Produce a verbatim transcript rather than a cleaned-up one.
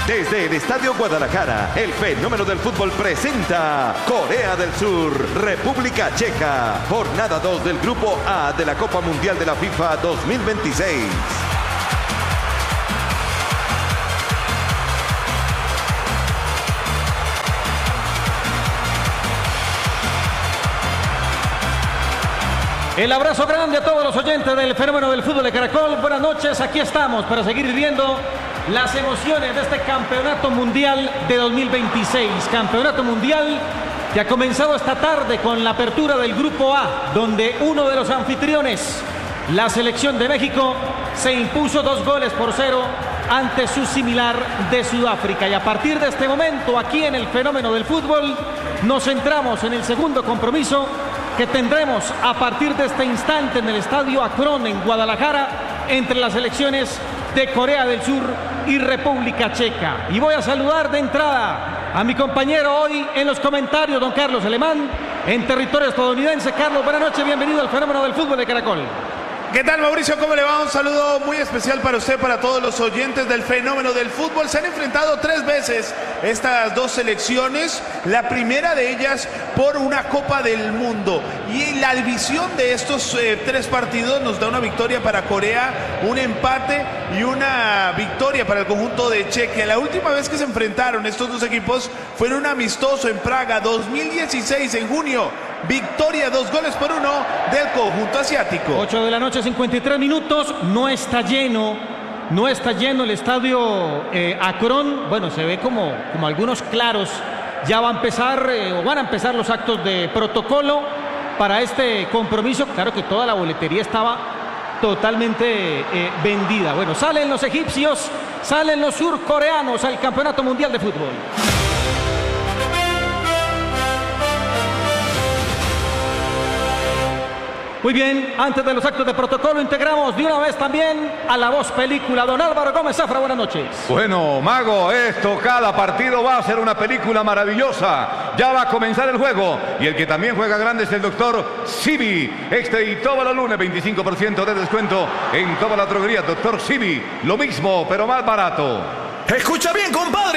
Desde el Estadio Guadalajara, el fenómeno del fútbol presenta Corea del Sur, República Checa, jornada dos del Grupo A de la Copa Mundial de la FIFA dos mil veintiséis. El abrazo grande a todos los oyentes del fenómeno del fútbol de Caracol. Buenas noches, aquí estamos para seguir viviendo las emociones de este Campeonato Mundial de dos mil veintiséis. Campeonato Mundial que ha comenzado esta tarde con la apertura del Grupo A, donde uno de los anfitriones, la selección de México, se impuso dos goles por cero ante su similar de Sudáfrica. Y a partir de este momento, aquí en el fenómeno del fútbol, nos centramos en el segundo compromiso que tendremos a partir de este instante en el Estadio Akron en Guadalajara entre las selecciones de Corea del Sur y República Checa. Y voy a saludar de entrada a mi compañero hoy en los comentarios, don Carlos Alemán, en territorio estadounidense. Carlos, buenas noches, bienvenido al fenómeno del fútbol de Caracol. ¿Qué tal, Mauricio? ¿Cómo le va? Un saludo muy especial para usted, para todos los oyentes del fenómeno del fútbol. Se han enfrentado tres veces estas dos selecciones, la primera de ellas por una Copa del Mundo. Y la división de estos eh, tres partidos nos da una victoria para Corea, un empate y una victoria para el conjunto de Chequia. La última vez que se enfrentaron estos dos equipos fue en un amistoso en Praga, dos mil dieciséis, en junio. Victoria, dos goles por uno del conjunto asiático. ocho de la noche, cincuenta y tres minutos. No está lleno, no está lleno el estadio eh, Akron. Bueno, se ve como, como algunos claros. Ya va a empezar, eh, o van a empezar los actos de protocolo para este compromiso. Claro que toda la boletería estaba totalmente eh, vendida. Bueno, salen los egipcios, salen los surcoreanos al Campeonato Mundial de Fútbol. Muy bien, antes de los actos de protocolo integramos de una vez también a la voz película. Don Álvaro Gómez Zafra, buenas noches. Bueno, Mago, esto, cada partido va a ser una película maravillosa. Ya va a comenzar el juego. Y el que también juega grande es el doctor Sibi. Este y toda la lunes, veinticinco por ciento de descuento en toda la droguería. Doctor Sibi, lo mismo, pero más barato. Escucha bien, compadre.